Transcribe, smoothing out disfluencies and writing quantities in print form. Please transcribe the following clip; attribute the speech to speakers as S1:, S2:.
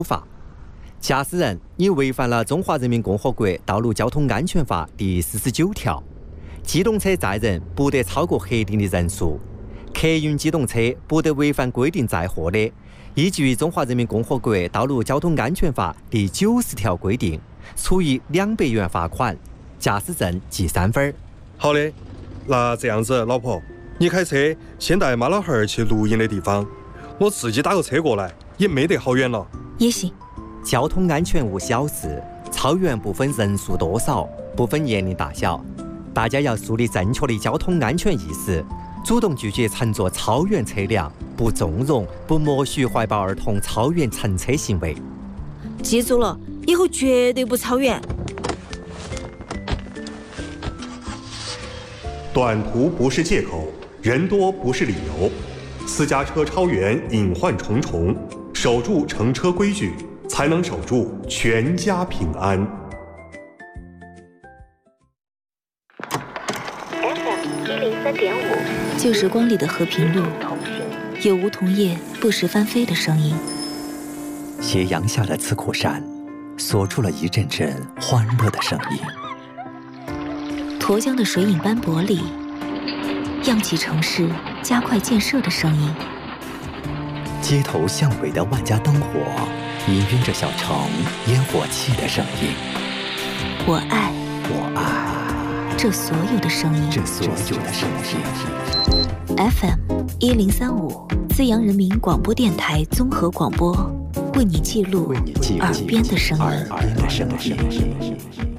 S1: 法。驾驶人，你违反了《中华人民共和国道路交通安全法》第49条。机动车载人不得超过核定的人数，客运机动车不得违反规定载货的，依据《中华人民共和国道路交通安全法》第90条规定，处以200元罚款，驾驶证记3分。
S2: 好的，那这样子，老婆，你开车先带妈老汉儿去录音的地方，我自己打个车过来，也没得好远了。
S3: 也行。
S1: 交通安全无小事，超员不分人数多少，不分年龄大小。大家要树立正确的交通安全意识，主动拒绝乘坐超员车辆，不纵容、不默许怀抱儿童超员乘车行为。
S3: 记住了，以后绝对不超员。
S4: 短途不是借口，人多不是理由。私家车超员隐患重重，守住乘车规矩，才能守住全家平安。
S3: 旧时光里的和平路，有梧桐叶不时翻飞的声音。
S1: 斜阳下的刺库山，锁出了一阵阵欢乐的声音。
S3: 沱江的水影斑驳里，漾起城市加快建设的声音。
S1: 街头巷尾的万家灯火，氤氲着小城烟火气的声音。
S3: 我爱这所有的声音。FM 1035，资阳人民广播电台综合广播，为你记录耳边的声音。